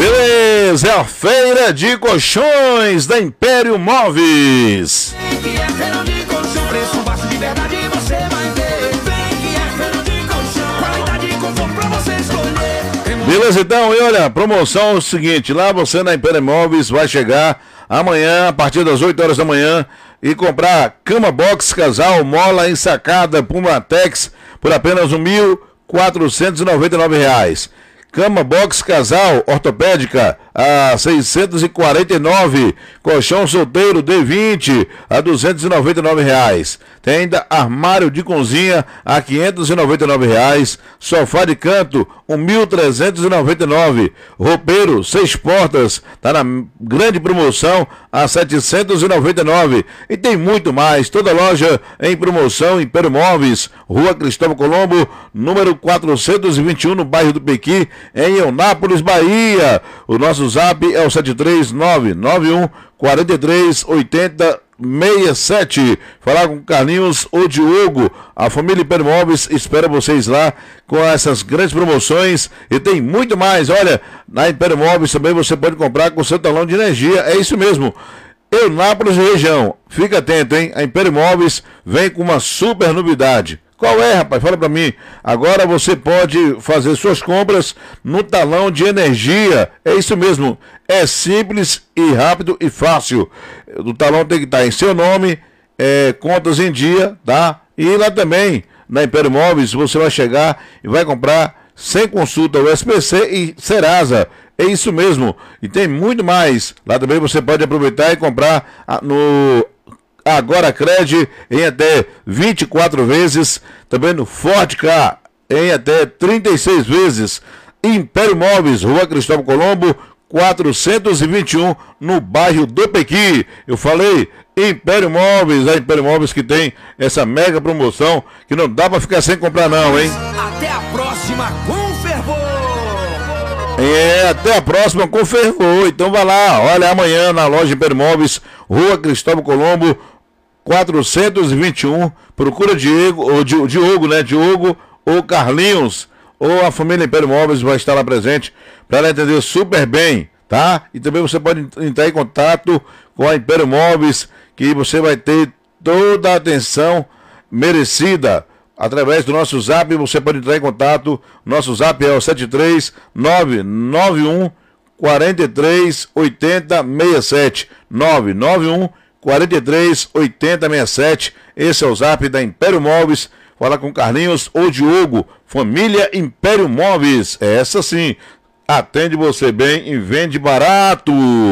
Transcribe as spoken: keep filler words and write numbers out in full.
Beleza, é a feira de colchões da Império Móveis. Beleza, então, e olha, promoção é o seguinte, lá você na Império Móveis vai chegar amanhã, a partir das oito horas da manhã, e comprar cama box casal, mola ensacada Pumatex por apenas mil quatrocentos e noventa e nove reais. Cama box casal ortopédica a seiscentos e quarenta e nove, colchão solteiro D vinte a duzentos e noventa e nove reais. Tem ainda armário de cozinha a quinhentos e noventa e nove reais, sofá de canto mil trezentos e noventa e nove, roupeiro seis portas tá na grande promoção a setecentos e noventa e nove, e tem muito mais. Toda loja em promoção, Império Móveis, Rua Cristóvão Colombo, número quatrocentos e vinte e um, no bairro do Pequi, em Eunápolis, Bahia. O nosso zap é o sete três nove nove um quatro três oito zero seis sete. Falar com Carlinhos ou Diogo. A família Império Móveis espera vocês lá com essas grandes promoções e tem muito mais. Olha, na Império Móveis também você pode comprar com seu talão de energia. É isso mesmo. Eunápolis e região. Fica atento, hein? A Império Móveis vem com uma super novidade. Qual é, rapaz? Fala pra mim. Agora você pode fazer suas compras no talão de energia. É isso mesmo. É simples e rápido e fácil. O talão tem que estar em seu nome, é, contas em dia, tá? E lá também, na Império Móveis, você vai chegar e vai comprar sem consulta o S P C e Serasa. É isso mesmo. E tem muito mais. Lá também você pode aproveitar e comprar no Agora Cred em até vinte e quatro vezes, também no Forte Car em até trinta e seis vezes. Império Móveis, Rua Cristóvão Colombo, quatrocentos e vinte e um, no bairro do Pequi. Eu falei Império Móveis, a Império Móveis que tem essa mega promoção que não dá pra ficar sem comprar não, hein? Até a próxima com fervor! É, até a próxima com fervor. Então vai lá, olha amanhã na loja Império Móveis, Rua Cristóvão Colombo, quatrocentos e vinte e um, procura Diego, ou Diogo, né? Diogo ou Carlinhos, ou a família Império Móveis vai estar lá presente para ela atender super bem, tá? E também você pode entrar em contato com a Império Móveis, que você vai ter toda a atenção merecida. Através do nosso zap, você pode entrar em contato. Nosso zap é o sete três nove nove um quatro três oito zero seis sete. nove nove um quatro três oito zero seis sete. Esse é o zap da Império Móveis. Fala com Carlinhos ou Diogo. Família Império Móveis. Essa sim, atende você bem e vende barato.